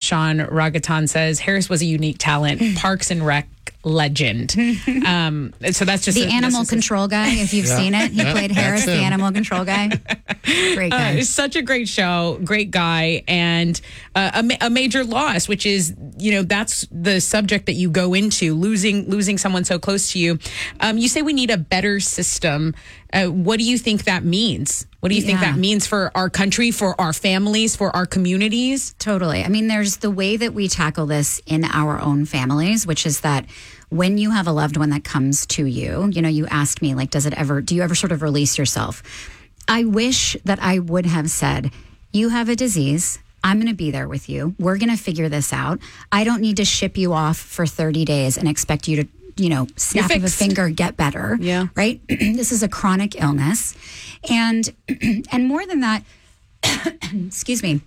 Sean Ragatan says Harris was a unique talent, Parks and Rec legend. So that's just the animal control guy. If you've seen it, he played Harris, the animal control guy. Great guy. It's such a great show, great guy, and a major loss, which is, that's the subject that you go into, losing someone so close to you. You say we need a better system. What do you think that means? What do you think that means for our country, for our families, for our communities? Totally. I mean, there's the way that we tackle this in our own families, which is that when you have a loved one that comes to you, you asked me, like, do you ever sort of release yourself? I wish that I would have said, you have a disease. I'm going to be there with you. We're going to figure this out. I don't need to ship you off for 30 days and expect you to snap of a finger, get better. Yeah. Right? This is a chronic illness. And more than that, excuse me,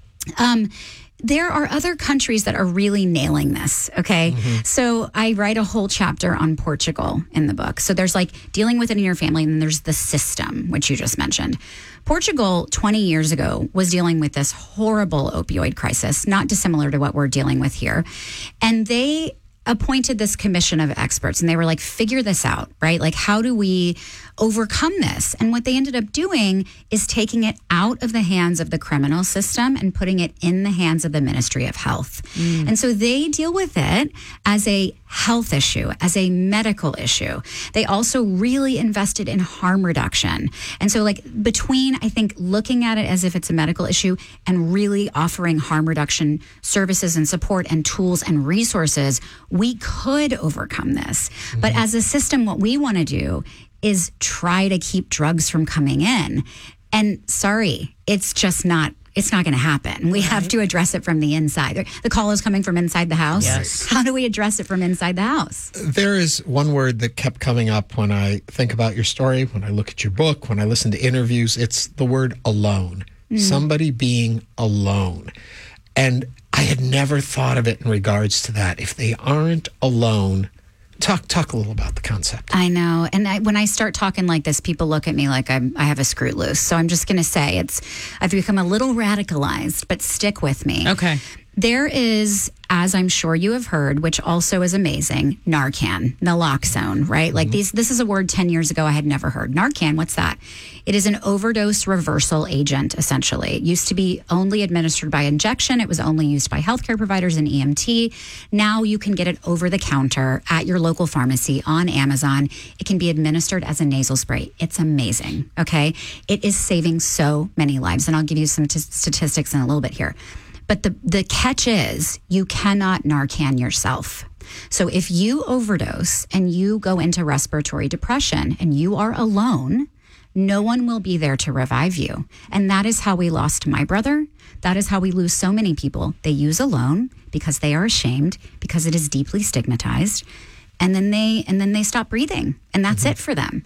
there are other countries that are really nailing this, okay? Mm-hmm. So I write a whole chapter on Portugal in the book. So there's like dealing with it in your family, and then there's the system, which you just mentioned. Portugal, 20 years ago, was dealing with this horrible opioid crisis, not dissimilar to what we're dealing with here. And they appointed this commission of experts, and they were like, figure this out, right? Like, how do we overcome this? And what they ended up doing is taking it out of the hands of the criminal system and putting it in the hands of the Ministry of Health. And so they deal with it as a health issue, as a medical issue. They also really invested in harm reduction. And so between, I think, looking at it as if it's a medical issue and really offering harm reduction services and support and tools and resources, we could overcome this. Mm-hmm. But as a system, what we want to do is try to keep drugs from coming in. And sorry, it's not going to happen. We have to address it from the inside. The call is coming from inside the house. Yes. How do we address it from inside the house? There is one word that kept coming up when I think about your story, when I look at your book, when I listen to interviews. It's the word alone. Somebody being alone. And I had never thought of it in regards to that. If they aren't alone, talk a little about the concept. I know. And when I start talking like this, people look at me like I have a screw loose. So I'm just going to say I've become a little radicalized, but stick with me. Okay. There is, as I'm sure you have heard, which also is amazing, Narcan, naloxone, right? Like this is a word 10 years ago I had never heard. Narcan, what's that? It is an overdose reversal agent, essentially. It used to be only administered by injection. It was only used by healthcare providers and EMT. Now you can get it over the counter at your local pharmacy on Amazon. It can be administered as a nasal spray. It's amazing, okay? It is saving so many lives. And I'll give you some statistics in a little bit here. But the catch is you cannot Narcan yourself. So if you overdose and you go into respiratory depression and you are alone, no one will be there to revive you. And that is how we lost my brother. That is how we lose so many people. They use alone because they are ashamed, because it is deeply stigmatized. And then they stop breathing. And that's it for them.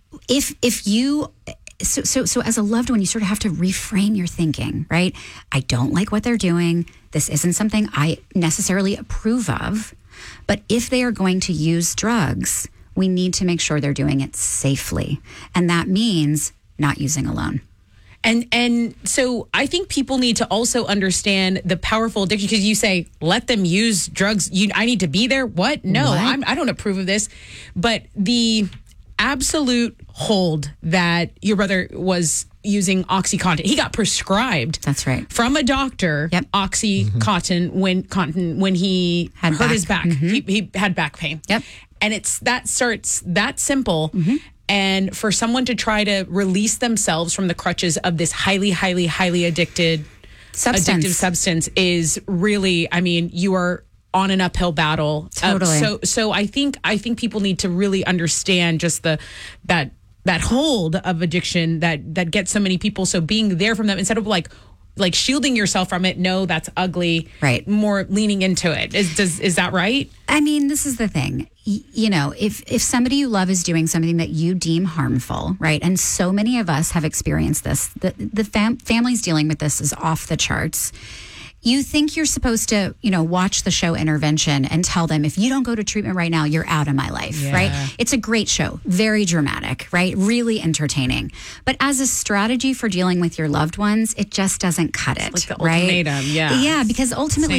If you... So as a loved one, you sort of have to reframe your thinking, right? I don't like what they're doing. This isn't something I necessarily approve of. But if they are going to use drugs, we need to make sure they're doing it safely. And that means not using alone. And so I think people need to also understand the powerful addiction, because you say, let them use drugs. I need to be there. What? No, What? I don't approve of this. But the absolute hold that your brother was using OxyContin. He got prescribed. That's right. From a doctor, Yep. OxyContin when he Had hurt back. his back. He had back pain. Yep. And it starts that simple. And for someone to try to release themselves from the crutches of this highly, highly, highly addictive substance is really, you are on an uphill battle. Totally. So I think people need to really understand just that hold of addiction that gets so many people. So being there from them instead of like shielding yourself from it. No, that's ugly. Right. More leaning into it. Is that right? This is the thing. If somebody you love is doing something that you deem harmful, right? And so many of us have experienced this. The families dealing with this is off the charts. You think you're supposed to, watch the show Intervention and tell them, if you don't go to treatment right now, you're out of my life, right? It's a great show, very dramatic, right? Really entertaining. But as a strategy for dealing with your loved ones, it just doesn't cut it, Like the right? ultimatum, yeah. Yeah, because ultimately